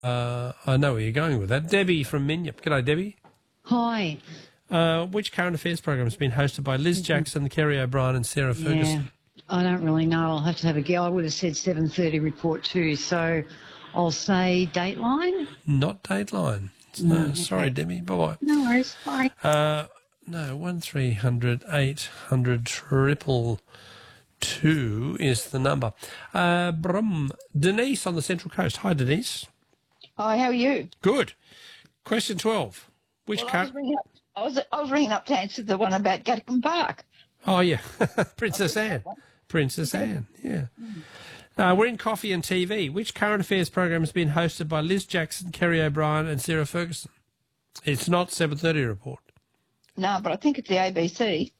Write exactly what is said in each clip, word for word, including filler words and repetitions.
Uh, I know where you're going with that. Debbie from Minyip. G'day, Debbie. Hi. Uh, which current affairs program has been hosted by Liz Jackson, Kerry O'Brien and Sarah Ferguson? Yeah, I don't really know. I'll have to have a go. I would have said seven thirty report too, so I'll say Dateline. Not Dateline. No, No, okay. sorry, Debbie. Bye-bye. No worries. Bye. Uh, no, one three hundred eight hundred triple two is the number. Uh, brum. Denise on the Central Coast. Hi, Denise. Hi, how are you? Good. Question twelve. Which Well, I, car- was ringing up, I, was, I was ringing up to answer the one about Gatcombe Park. Oh, yeah. Princess Anne. Princess Anne, yeah. Uh, we're in Coffee and T V. Which current affairs program has been hosted by Liz Jackson, Kerry O'Brien and Sarah Ferguson? It's not seven thirty report. No, but I think it's the A B C.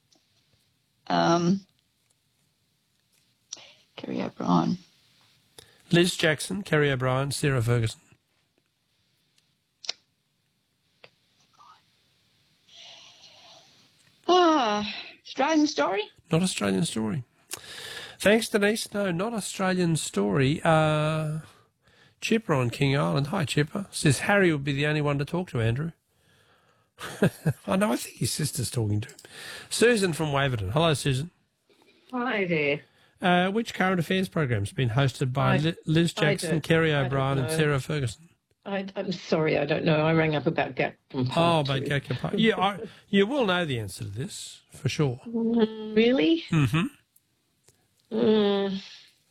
Um, Kerry O'Brien. Liz Jackson, Kerry O'Brien, Sarah Ferguson. Ah, Australian Story? Not Australian Story. Thanks, Denise. No, not Australian Story. Uh, Chipper on King Island. Hi, Chipper. Says Harry would be the only one to talk to, Andrew. I know, I think his sister's talking to him. Susan from Waverton. Hello, Susan. Hi there. Uh, which current affairs program has been hosted by I- Li- Liz I Jackson, don't- Kerry I don't O'Brien and know. Sarah Ferguson? I, I'm sorry, I don't know. I rang up about Gatcombe Oh, Park. about too. Gatcombe Park. Yeah, I, you will know the answer to this, for sure. Mm, really? Mm-hmm. Mm.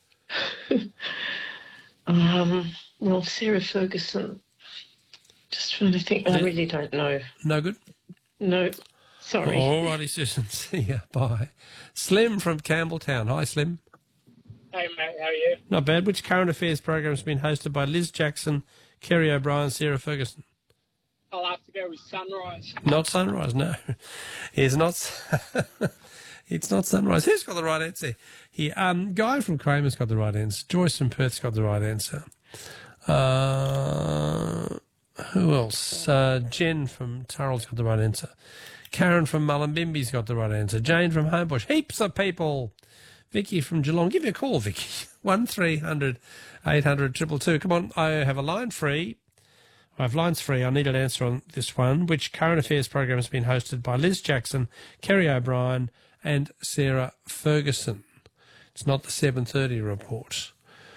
um, well, Sarah Ferguson. Just trying to think. I really don't know. No good? No, sorry. All righty, Susan. See ya. Bye. Slim from Campbelltown. Hi, Slim. Hey, mate, how are you? Not bad. Which current affairs program has been hosted by Liz Jackson, Kerry O'Brien, Sarah Ferguson? I'll have to go with Sunrise. Not Sunrise, no. It's not. It's not Sunrise. Who's got the right answer here? Um, Guy from Kramer's got the right answer. Joyce from Perth's got the right answer. Uh, who else? Uh, Jen from Turrell's got the right answer. Karen from Mullumbimby's got the right answer. Jane from Homebush. Heaps of people. Vicky from Geelong. Give me a call, Vicky. one three hundred eight hundred two two two. Come on, I have a line free. I have lines free. I need an answer on this one. Which current affairs program has been hosted by Liz Jackson, Kerry O'Brien and Sarah Ferguson? It's not the seven thirty report.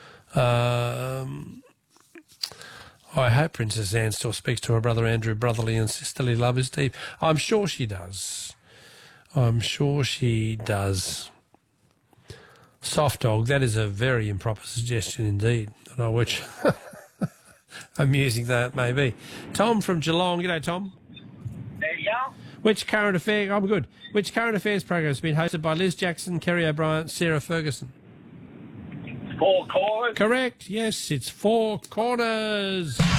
Um, I hope Princess Anne still speaks to her brother Andrew. Brotherly and sisterly love is deep. I'm sure she does. I'm sure she does. Soft dog, that is a very improper suggestion indeed. I don't know which amusing that may be. Tom from Geelong. G'day, Tom. There you go. Which current affair? I'm good. Which current affairs program has been hosted by Liz Jackson, Kerry O'Brien, Sarah Ferguson? Four corners. Correct. Yes, it's Four Corners.